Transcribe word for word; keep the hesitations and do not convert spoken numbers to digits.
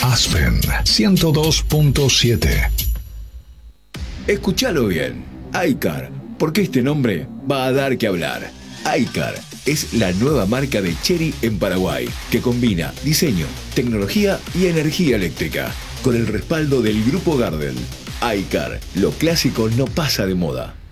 Aspen ciento dos punto siete. Escúchalo bien, iCar, porque este nombre va a dar que hablar. iCar es la nueva marca de Chery en Paraguay, que combina diseño, tecnología y energía eléctrica, con el respaldo del Grupo Gardel. iCar, lo clásico no pasa de moda.